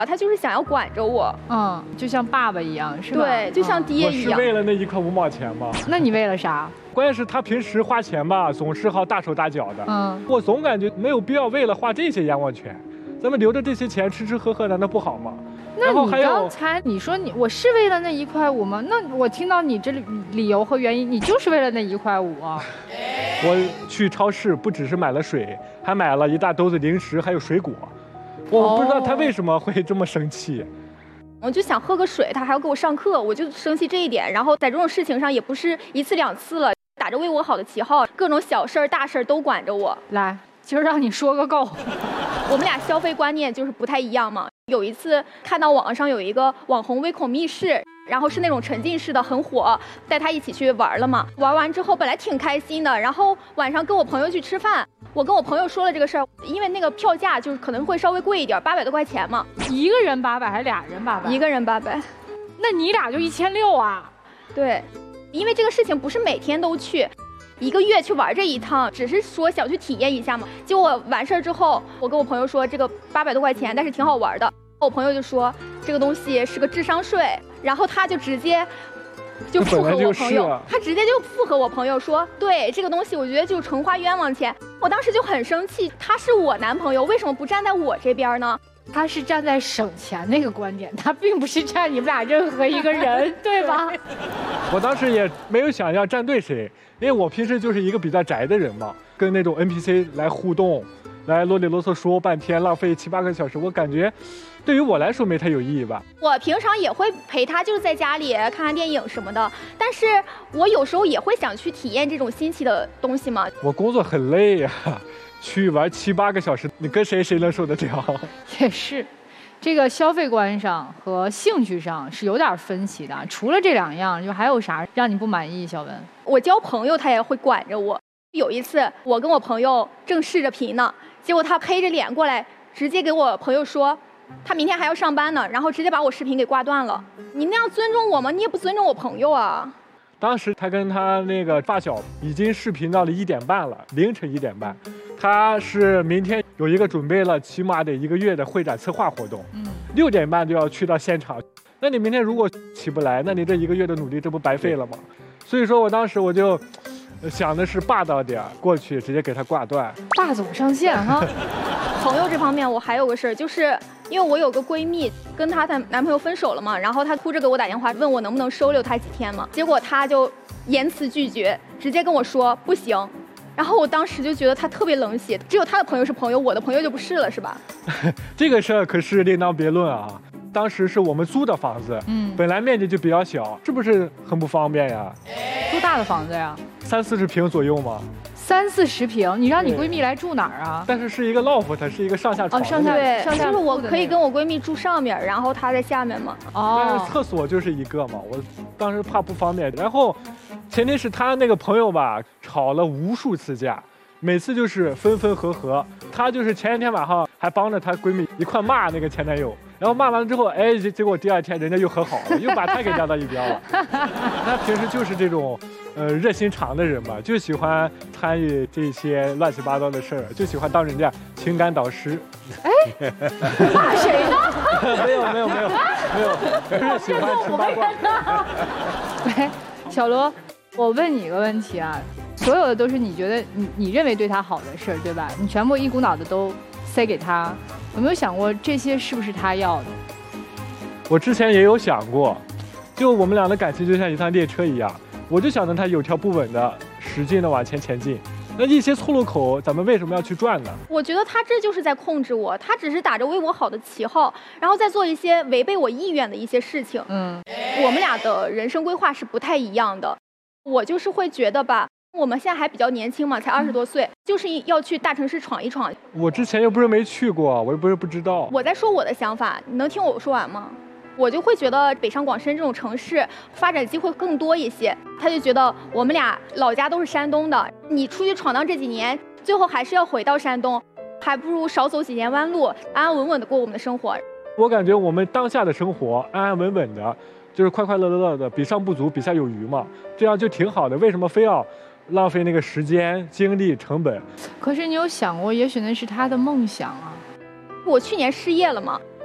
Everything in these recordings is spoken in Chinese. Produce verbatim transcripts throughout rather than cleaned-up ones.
他就是想要管着我， 嗯，就像爸爸一样，是吧？ 对，就像爹一样。 我是为了那一块五毛钱吗？ 那你为了啥？ 关键是他平时花钱吧，总是好大手大脚的。 嗯， 我总感觉没有必要为了花这些冤枉钱，咱们留着这些钱吃吃喝喝，难道不好吗？ 那你刚才你说你我是为了那一块五吗？那我听到你这理由和原因，你就是为了那一块五啊。 我去超市不只是买了水，还买了一大兜子零食，还有水果。我不知道他为什么会这么生气。 我就想喝个水，他还要给我上课，我就生气这一点。然后在这种事情上也不是一次两次了，打着为我好的旗号，各种小事儿大事儿都管着我。 来，今儿让你说个够。 我们俩消费观念就是不太一样嘛。有一次看到网上有一个网红微孔密室，然后是那种沉浸式的，很火，带他一起去玩了嘛。玩完之后本来挺开心的，然后晚上跟我朋友去吃饭，我跟我朋友说了这个事儿，因为那个票价就是可能会稍微贵一点，八百多块钱嘛。 一个人八百还是俩人八百？ 一个人八百。 那你俩就一千六啊？ 对，因为这个事情不是每天都去。一个月去玩这一趟，只是说想去体验一下嘛。结果完事儿之后，我跟我朋友说这个八百多块钱，但是挺好玩的。我朋友就说这个东西是个智商税，然后他就直接就附和我朋友， 啊、 他直接就附和我朋友说，对这个东西我觉得就纯花冤枉钱。我当时就很生气，他是我男朋友，为什么不站在我这边呢？ 他是站在省钱那个观点，他并不是站你们俩任何一个人，对吧？ 我当时也没有想要站队谁，因为我平时就是一个比较宅的人嘛，跟那种 N P C 来互动，来啰里啰嗦说半天，浪费七八个小时，我感觉对于我来说没太有意义吧。 我平常也会陪他，就是在家里看看电影什么的，但是我有时候也会想去体验这种新奇的东西嘛。 我工作很累呀、啊。去玩七八个小时，你跟谁谁能受得了？ 也是，这个消费观上和兴趣上是有点分歧的。除了这两样，就还有啥让你不满意？小文， 我交朋友他也会管着我。有一次我跟我朋友正视着频呢，结果他黑着脸过来，直接给我朋友说他明天还要上班呢，然后直接把我视频给挂断了。你那样尊重我吗？你也不尊重我朋友啊。 当时他跟他那个发小已经视频到了一点半了，凌晨一点半。他是明天有一个准备了起码得一个月的会展策划活动，嗯，六点半就要去到现场。那你明天如果起不来，那你这一个月的努力这不白费了吗？所以说我当时我就想的是霸道点，过去直接给他挂断。 霸总上线哈。 朋友这方面我还有个事儿，就是因为我有个闺蜜跟她的男朋友分手了嘛，然后她哭着给我打电话问我能不能收留她几天嘛，结果她就严词拒绝，直接跟我说不行。然后我当时就觉得他特别冷血，只有他的朋友是朋友，我的朋友就不是了，是吧？ 这个事儿可是另当别论啊。当时是我们租的房子，嗯，本来面积就比较小，是不是很不方便呀？ 多大的房子呀？ 三四十平左右嘛。 三四十平，你让你闺蜜来住哪儿啊？ 但是是一个 loft， 它是一个上下床。 哦，上下对， 上下就是我可以跟我闺蜜住上面，然后她在下面嘛。 哦。但是厕所就是一个嘛，我当时怕不方便，然后。前提是她那个朋友吧，吵了无数次架，每次就是分分合合。她就是前一天晚上还帮着她闺蜜一块骂那个前男友，然后骂完了之后，哎，结果第二天人家又和好了，又把她给晾到一边了。她平时就是这种，呃，热心肠的人嘛，就喜欢参与这些乱七八糟的事儿，就喜欢当人家情感导师。 哎，骂谁呢？ 没有没有没有没有，只是喜欢吃八卦。 喂，小罗。我问你一个问题啊，所有的都是你觉得你你认为对他好的事儿，对吧？你全部一股脑的都塞给他，有没有想过这些是不是他要的？ 我之前也有想过，就我们俩的感情就像一趟列车一样，我就想着他有条不紊的使劲的往前前进。那一些错路口，咱们为什么要去转呢？ 我觉得他这就是在控制我，他只是打着为我好的旗号，然后再做一些违背我意愿的一些事情。嗯，我们俩的人生规划是不太一样的。我就是会觉得吧，我们现在还比较年轻嘛，才二十多岁，就是要去大城市闯一闯。 我之前又不是没去过，我又不是不知道。 我在说我的想法，你能听我说完吗？我就会觉得北上广深这种城市发展机会更多一些。他就觉得我们俩老家都是山东的，你出去闯荡这几年，最后还是要回到山东，还不如少走几年弯路，安安稳稳的过我们的生活。 我感觉我们当下的生活安安稳稳的。就是快快乐乐的，比上不足，比下有余嘛，这样就挺好的。为什么非要浪费那个时间、精力、成本？ 可是你有想过，也许那是他的梦想啊。 我去年失业了嘛，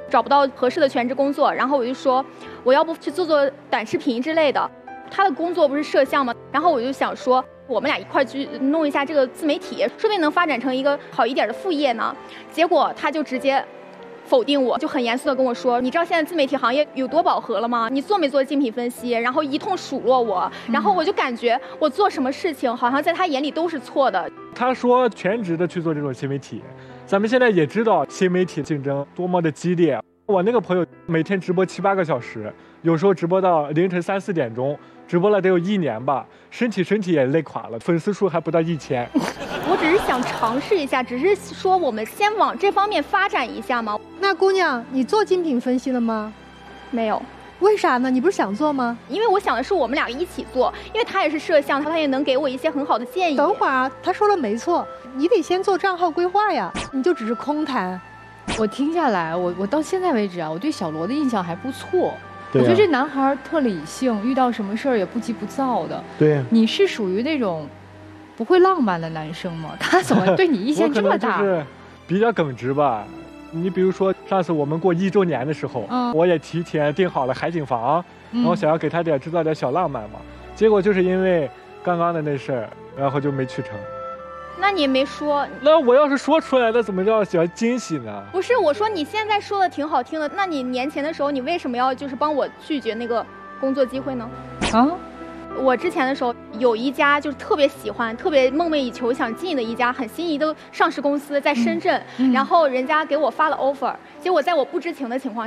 找不到合适的全职工作，然后我就说我要不去做做短视频之类的。他的工作不是摄像吗？然后我就想说我们俩一块去弄一下这个自媒体，说不定能发展成一个好一点的副业呢。结果他就直接否定我，就很严肃的跟我说，你知道现在自媒体行业有多饱和了吗？你做没做竞品分析？然后一通数落我，然后我就感觉我做什么事情好像在他眼里都是错的。 他说全职的去做这种新媒体，咱们现在也知道新媒体竞争多么的激烈。我那个朋友每天直播七八个小时，有时候直播到凌晨三四点钟，直播了得有一年吧，身体身体也累垮了，粉丝数还不到一千。 我只是想尝试一下，只是说我们先往这方面发展一下嘛。 那姑娘，你做精品分析了吗？ 没有。 为啥呢？你不是想做吗？ 因为我想的是我们俩一起做，因为他也是摄像，他他也能给我一些很好的建议。 等会儿啊，他说了没错，你得先做账号规划呀，你就只是空谈。 我听下来，我我到现在为止啊，我对小罗的印象还不错。 对啊、 我觉得这男孩特理性，遇到什么事儿也不急不躁的。 对， 你是属于那种不会浪漫的男生吗？他怎么对你意见这么大？ 我可能就是比较耿直吧。你比如说上次我们过一周年的时候， 嗯、 我也提前订好了海景房， 嗯、 然后想要给他点制造点小浪漫嘛。结果就是因为刚刚的那事儿，然后就没去成。 那你也没说。 那我要是说出来，那怎么叫小惊喜呢？ 不是，我说你现在说的挺好听的，那你年前的时候，你为什么要就是帮我拒绝那个工作机会呢？ 啊？ 我之前的时候有一家就是特别喜欢、特别梦寐以求想进的一家很心仪的上市公司，在深圳， 嗯嗯、 然后人家给我发了 offer， 结果在我不知情的情况